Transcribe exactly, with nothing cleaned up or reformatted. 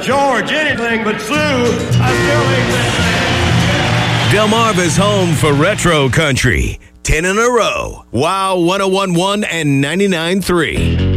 George, anything but Sue. I still ain't that. Delmarva's home for retro country. ten in a row. Wow, one oh one point one and ninety-nine point three.